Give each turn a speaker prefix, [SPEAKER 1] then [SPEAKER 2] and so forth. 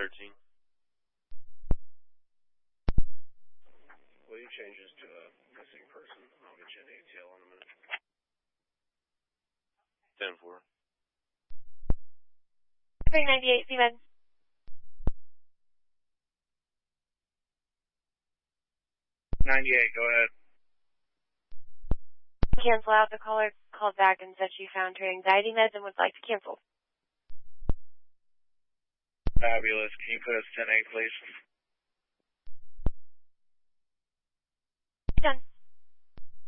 [SPEAKER 1] 13.
[SPEAKER 2] Will you change this to a missing person? I'll get you an ATL in a minute.
[SPEAKER 1] 10-4.
[SPEAKER 3] 398, Seaman.
[SPEAKER 2] Go ahead.
[SPEAKER 3] Cancel out. The caller called back and said she found her anxiety meds and would like to cancel.
[SPEAKER 2] Fabulous. Can you put us 10-8, please?
[SPEAKER 3] Done.